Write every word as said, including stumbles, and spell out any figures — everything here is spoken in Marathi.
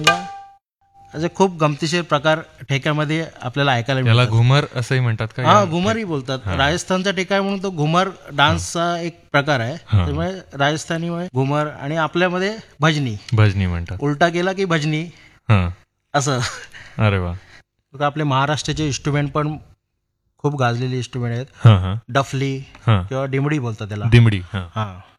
किंवा असे खूप गमतीशीर प्रकार ठेक्यामध्ये आपल्याला ऐकायला त्याला मिळतात. घुमर असंही म्हणतात का? हा, घुमरही बोलतात. राजस्थानचा ठेका आहे म्हणून तो घुमर डान्सचा एक प्रकार आहे. त्यामुळे राजस्थानीमुळे घुमर, आणि आपल्यामध्ये भजनी भजनी म्हणतात. उलटा गेला की भजनी हा, असं. अरे वा. आपले महाराष्ट्राचे इन्स्ट्रुमेंट पण खूप गाजलेले इन्स्ट्रुमेंट आहेत. हा हा डफली हा किंवा डिमडी बोलतात त्याला. दिमडी. हा हा